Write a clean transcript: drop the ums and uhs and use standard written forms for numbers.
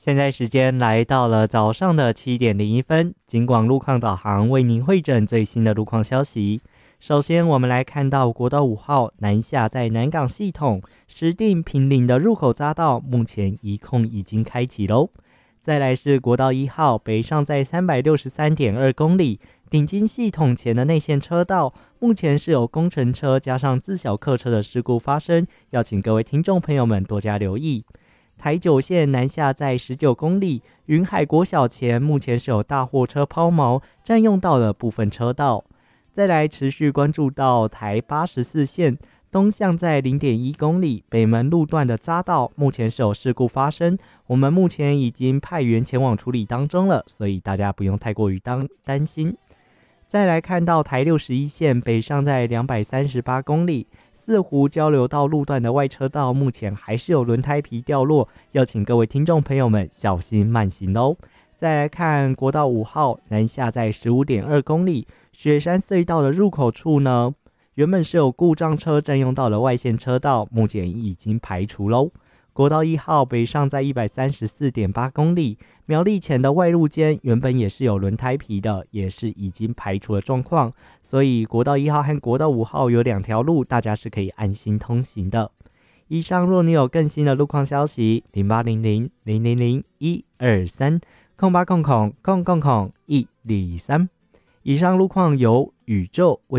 现在时间来到了早上的7:01，警广路况导航为您汇整最新的路况消息。首先，我们来看到国道5号南下在南港系统石碇坪林的入口匝道，目前一控已经开启喽。再来是国道1号北上在363.2公里，顶金系统前的内线车道，目前是有工程车加上自小客车的事故发生，要请各位听众朋友们多加留意。台9线南下在19公里，云海国小前目前是有大货车抛锚，占用到了部分车道。再来持续关注到台84线东向在0.1公里，北门路段的匝道目前是有事故发生，我们目前已经派员前往处理当中了，所以大家不用太过于担心。再来看到台61线北上在238公里，四湖交流道路段的外车道目前还是有轮胎皮掉落，要请各位听众朋友们小心慢行喽。再来看国道5号南下在15.2公里，雪山隧道的入口处呢，原本是有故障车占用到了外线车道，目前已经排除喽。国道1号北上在134.8公里，苗栗前的外路间原本也是有轮胎皮的，也是已经排除了状况，所以国道1号和国道5号有2条路，大家是可以安心通行的。以上若你有更新的路况消息，0800-000-123，0800-123。以上路况由宇宙为